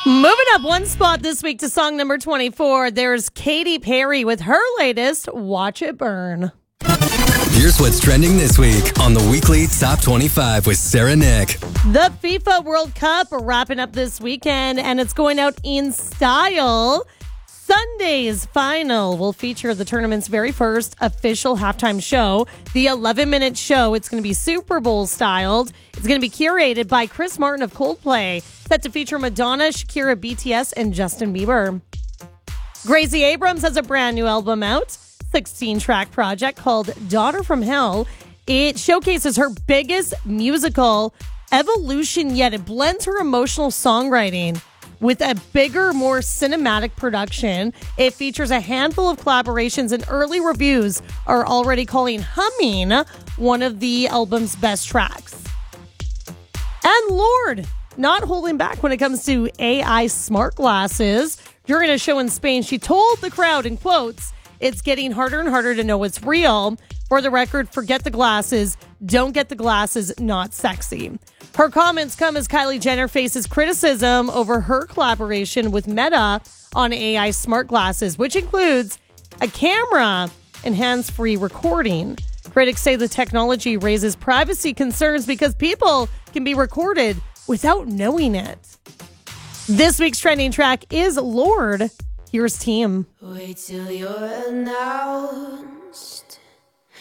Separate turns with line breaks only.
Moving up one spot this week to song number 24, there's Katy Perry with her latest, Watch It Burn.
Here's what's trending this week on the weekly Top 25 with Sarah Nick.
The FIFA World Cup wrapping up this weekend, and it's going out in style. Sunday's final will feature the tournament's very first official halftime show, the 11-minute show. It's going to be Super Bowl styled. It's going to be curated by Chris Martin of Coldplay, set to feature Madonna, Shakira, BTS, and Justin Bieber. Gracie Abrams has a brand new album out, 16-track project called Daughter from Hell. It showcases her biggest musical evolution yet. It blends her emotional songwriting with a bigger, more cinematic production. It features a handful of collaborations, and early reviews are already calling Humming one of the album's best tracks. And Lorde, not holding back when it comes to AI smart glasses. During a show in Spain, she told the crowd, in quotes, "It's getting harder and harder to know what's real. For the record, forget the glasses. Don't get the glasses, not sexy." Her comments come as Kylie Jenner faces criticism over her collaboration with Meta on AI smart glasses, which includes a camera and hands-free recording. Critics say the technology raises privacy concerns because people can be recorded without knowing it. This week's trending track is Lorde. Here's Team.
Wait till you're now.